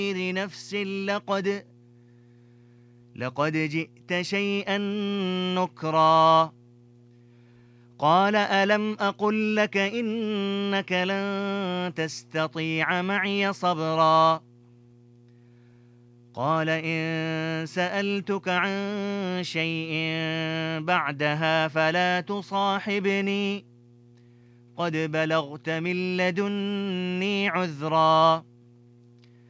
نفس لقد جئت شيئا نكرا. قال ألم أقل لك إنك لن تستطيع معي صبرا. قال إن سألتك عن شيء بعدها فلا تصاحبني قد بلغت من لدني عذرا.